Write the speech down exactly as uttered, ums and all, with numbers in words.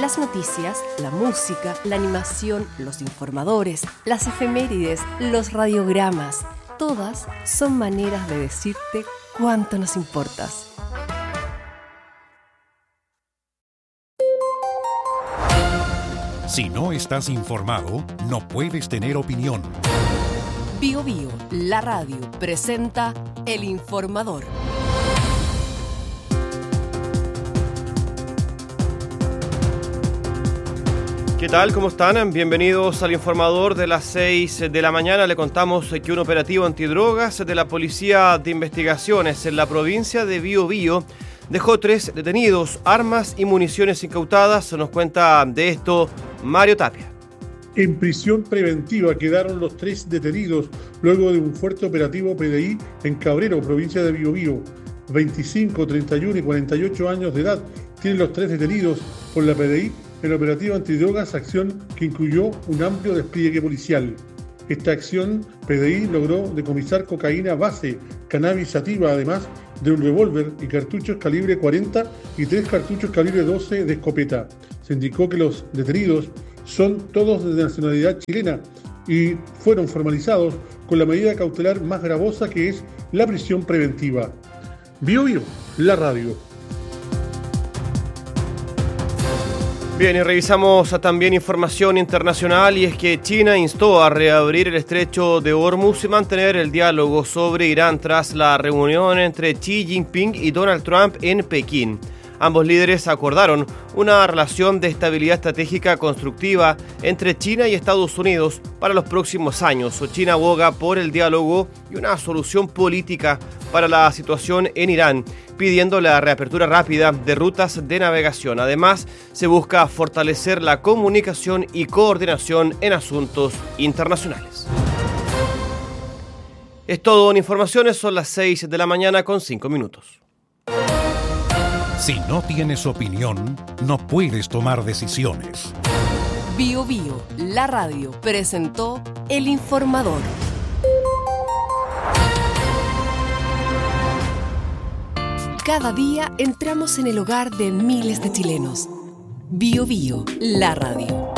Las noticias, la música, la animación, los informadores, las efemérides, los radiogramas, todas son maneras de decirte cuánto nos importas. Si no estás informado, no puedes tener opinión. Bio Bio, la radio, presenta El Informador. ¿Qué tal? ¿Cómo están? Bienvenidos al Informador de las seis de la mañana. Le contamos que un operativo antidrogas de la Policía de Investigaciones en la provincia de Bio Bio dejó tres detenidos, armas y municiones incautadas. Nos cuenta de esto Mario Tapia. En prisión preventiva quedaron los tres detenidos luego de un fuerte operativo P D I en Cabrero, provincia de Bio Bio. veinticinco, treinta y uno y cuarenta y ocho años de edad tienen los tres detenidos por la P D I en operativo antidrogas, acción que incluyó un amplio despliegue policial. Esta acción P D I logró decomisar cocaína base, cannabis sativa, además de un revólver y cartuchos calibre cuarenta y tres cartuchos calibre doce de escopeta. Se indicó que los detenidos son todos de nacionalidad chilena y fueron formalizados con la medida cautelar más gravosa, que es la prisión preventiva. Bio Bio, la radio. Bien, y revisamos también información internacional, y es que China instó a reabrir el estrecho de Hormuz y mantener el diálogo sobre Irán tras la reunión entre Xi Jinping y Donald Trump en Pekín. Ambos líderes acordaron una relación de estabilidad estratégica constructiva entre China y Estados Unidos para los próximos años. China aboga por el diálogo y una solución política para la situación en Irán, pidiendo la reapertura rápida de rutas de navegación. Además, se busca fortalecer la comunicación y coordinación en asuntos internacionales. Es todo en informaciones, son las seis de la mañana con cinco minutos. Si no tienes opinión, no puedes tomar decisiones. Bio Bio, la radio, presentó El Informador. Cada día entramos en el hogar de miles de chilenos. Bio Bio, la radio.